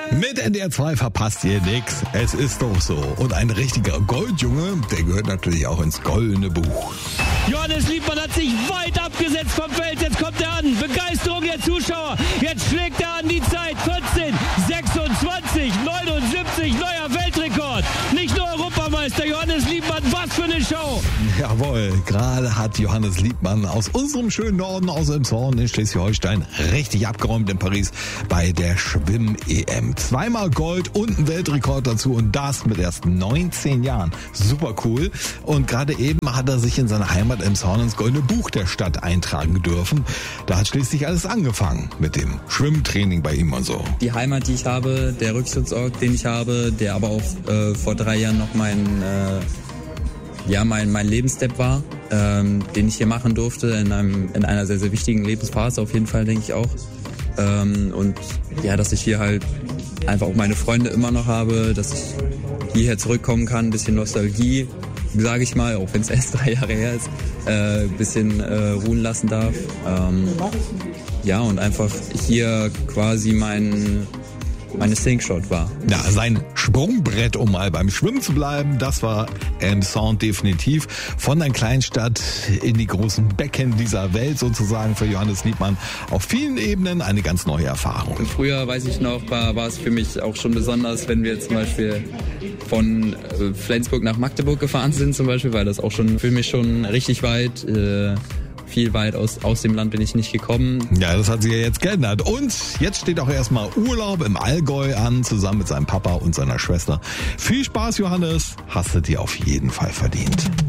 Mit NDR 2 verpasst ihr nix. Es ist doch so. Und ein richtiger Goldjunge, der gehört natürlich auch ins goldene Buch. Johannes Liebmann hat sich weit abgesetzt vom Feld. Jetzt kommt er an. Begeisterung der Zuschauer. Jetzt schlägt er an die Zeit. 14, 26, 79. Neuer Weltrekord. Nicht nur Europameister. Johannes Liebmann, was für eine Show. Jawohl, gerade hat Johannes Liebmann aus unserem schönen Norden, aus Elmshorn in Schleswig-Holstein, richtig abgeräumt in Paris bei der Schwimm-EM. Zweimal Gold und ein Weltrekord dazu und das mit erst 19 Jahren. Super cool. Und gerade eben hat er sich in seiner Heimat Elmshorn ins Goldene Buch der Stadt eintragen dürfen. Da hat schließlich alles angefangen mit dem Schwimmtraining bei ihm und so. Die Heimat, die ich habe, der Rückzugsort, den ich habe, der aber auch vor 3 Jahren noch mein Lebensstep war, den ich hier machen durfte in einer sehr, sehr wichtigen Lebensphase auf jeden Fall, denke ich auch. Und ja, dass ich hier halt einfach auch meine Freunde immer noch habe, dass ich hierher zurückkommen kann, ein bisschen Nostalgie, sage ich mal, auch wenn es erst 3 Jahre her ist, ein bisschen ruhen lassen darf. Ja, und einfach hier quasi meine Slingshot war. Ja, sein Sprungbrett, um mal beim Schwimmen zu bleiben, das war Elmshorn definitiv. Von der Kleinstadt in die großen Becken dieser Welt sozusagen für Johannes Liebmann auf vielen Ebenen eine ganz neue Erfahrung. Früher, weiß ich noch, war es für mich auch schon besonders, wenn wir zum Beispiel von Flensburg nach Magdeburg gefahren sind zum Beispiel, weil das auch schon für mich schon richtig weit viel weit aus dem Land bin ich nicht gekommen. Ja, das hat sich ja jetzt geändert. Und jetzt steht auch erstmal Urlaub im Allgäu an, zusammen mit seinem Papa und seiner Schwester. Viel Spaß, Johannes. Hast du dir auf jeden Fall verdient.